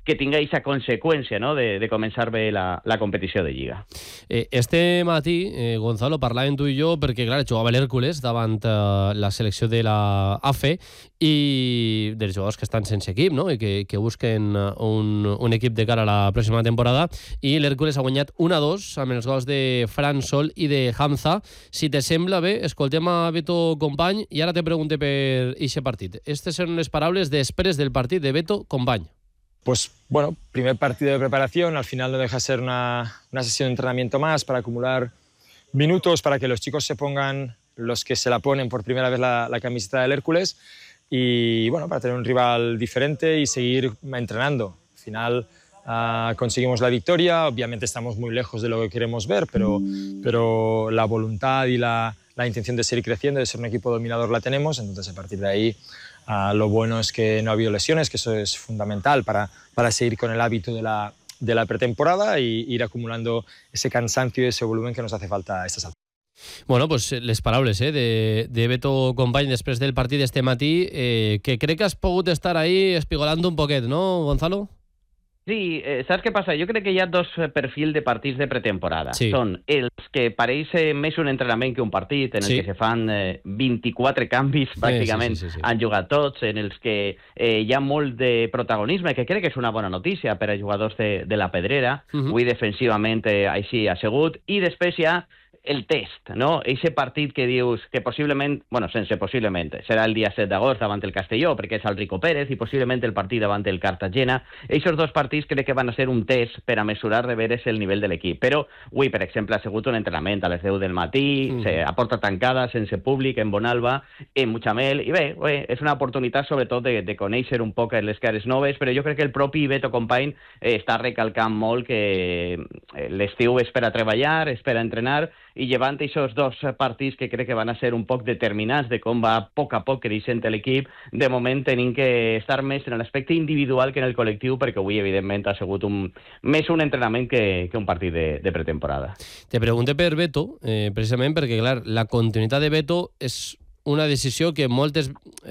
que tinga aquesta conseqüència, no?, de començar bé la competició de Lliga. Este matí, Gonzalo, parlàvem tu i jo perquè, clar, jugava l'Hèrcules davant la selecció de la AFE i dels jugadors que estan sense equip, no?, i que busquen un equip de cara a la pròxima temporada, i l'Hèrcules ha guanyat 1-2 amb els gols de Fran Sol i de Hamza. Si te sembla bé, escoltem a Beto Company i ara te pregunte per eixe partit. Estes són les paraules després del partit de Beto Company. Pues bueno, primer partido de preparación, al final no deja de ser una sesión de entrenamiento más para acumular minutos, para que los chicos se pongan, los que se la ponen por primera vez la camiseta del Hércules, y bueno, para tener un rival diferente y seguir entrenando. Al final conseguimos la victoria, obviamente estamos muy lejos de lo que queremos ver, pero la voluntad y la intención de seguir creciendo, de ser un equipo dominador la tenemos, entonces a partir de ahí lo bueno es que no ha habido lesiones, que eso es fundamental para seguir con el hábito de la pretemporada y ir acumulando ese cansancio y ese volumen que nos hace falta a estas alturas. Bueno, pues les paraules de Beto Company després del partit d'este matí, que crec que has pogut estar ahí espigolant un poquet, no, Gonzalo? Sí, saps què passa? Jo crec que hi ha dos perfils de partits de pretemporada. Sí. Són els que pareix més un entrenament que un partit, en el que se fan 24 canvis, pràcticament sí. han jugat tots, en els que hi ha molt de protagonisme, que crec que és una bona notícia per a jugadors de la Pedrera, avui defensivament així assegut, i després hi ha el test, no? Eixe partit que dius que possiblement, bueno, sense possiblement, serà el dia 7 d'agost davant el Castelló, perquè és el Rico Pérez, i possiblement el partit davant el Cartagena. Eixos dos partits crec que van a ser un test per a mesurar de veres el nivell de l'equip. Però avui, per exemple, ha sigut un entrenament a les 10 del matí, a porta tancada, sense públic, en Bonalba, en Mutxamel, i bé, és una oportunitat sobretot de conèixer un poc les cares noves, però jo crec que el propi Beto Company està recalcant molt que l'estiu és per a treballar, és per a entrenar, i llevant aquests dos partits que crec que van a ser un poc determinants de com va a poc creixent l'equip, de moment tenim que estar més en l'aspecte individual que en el col·lectiu, perquè avui, evidentment, ha sigut més un entrenament que un partit de pretemporada. Te pregunto per Beto, precisament perquè, clar, la continuïtat de Beto és una decisió que moltes,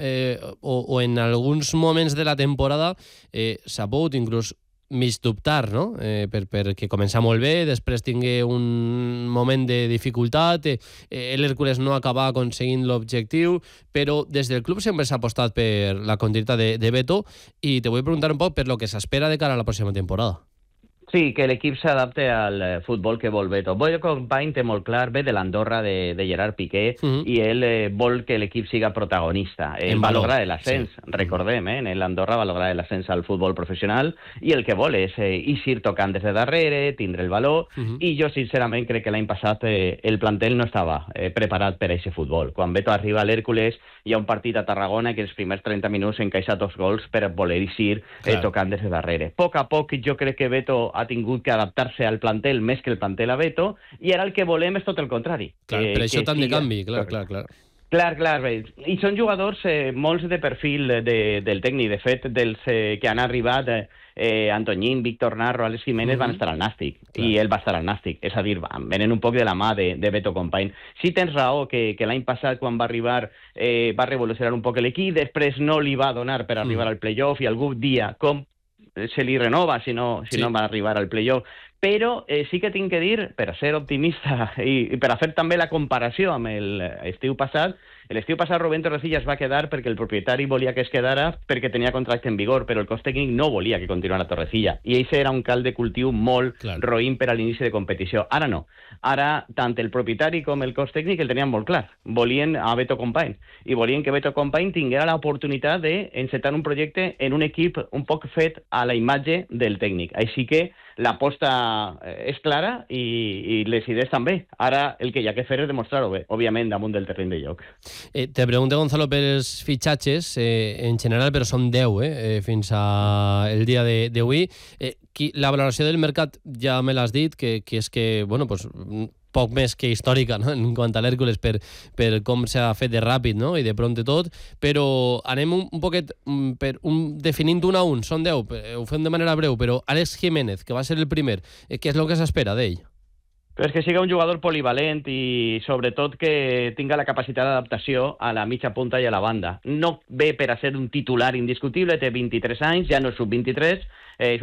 o en alguns moments de la temporada, s'ha pogut inclús mig dubtar, no? Perquè comença molt bé, després tingué un moment de dificultat, l'Hèrcules no acaba aconseguint l'objectiu, però des del club sempre s'ha apostat per la continuïtat de Beto, i te vull preguntar un poc per lo que s'espera de cara a la pròxima temporada. Sí, que l'equip s'adapte al futbol que vol Beto. Beto Company té molt clar, ve de l'Andorra de Gerard Piqué, i ell vol que l'equip siga protagonista. Ell va lograr l'ascens, recordem, en l'Andorra va lograr l'ascens al futbol professional, i el que vol és eixir tocant des de darrere, tindre el valor, i jo sincerament crec que l'any passat el plantel no estava preparat per a aquest futbol. Quan Beto arriba a l'Hèrcules, hi ha un partit a Tarragona que els primers 30 minuts encaixa 2 gols per voler eixir tocant des de darrere. A poc jo crec que Beto ha tingut que adaptar-se al plantel més que el plantel a Beto, i ara el que volem és tot el contrari. Clar, per això tant de canvi, clar. Clar, bé. I són jugadors molts de perfil del tècnic. De fet, dels que han arribat, Antoñín, Víctor Narro, Alex Jiménez van estar al Nàstic, i ell va estar al Nàstic. És a dir, venen un poc de la mà de Beto Company. Sí tens raó que l'any passat, quan va arribar, va revolucionar un poc l'equip, després no li va donar per arribar al playoff, i algun dia, com se li renova si no va arribar al playoff. Però sí que tinc que dir, per ser optimista i per a fer també la comparació amb l'estiu passat, l'estiu passat Rubén Torrecilla es va quedar perquè el propietari volia que es quedara perquè tenia contracte en vigor, però el cos tècnic no volia que continuara Torrecilla, i això era un cald de cultiu molt roïn per a l'inici de competició. Ara no. Ara, tant el propietari com el cos tècnic el tenien molt clar. Volien a Beto Company, i volien que Beto Company tinguera l'oportunitat d'encetar un projecte en un equip un poc fet a la imatge del tècnic. Així que l'aposta és clara i les idees també. Ara el que hi ha que fer és demostrar-ho bé, òbviament damunt del terreny de joc. Te pregunto, Gonzalo, per els fitxatges en general, però són 10 fins al dia d'avui. La valoració del mercat ja me l'has dit, que és que, bueno, pues, poc més que històrica, no?, en quant a l'Hèrcules, per com s'ha fet de ràpid, no?, i de pront de tot, però anem un poquet definint un a un. Són 10, ho fem de manera breu, però Alex Jiménez, que va ser el primer, què és el que s'espera d'ell? Però és que siga un jugador polivalent i sobretot que tinga la capacitat d'adaptació a la mitja punta i a la banda. No ve per a ser un titular indiscutible, té 23 anys, ja no és sub-23, és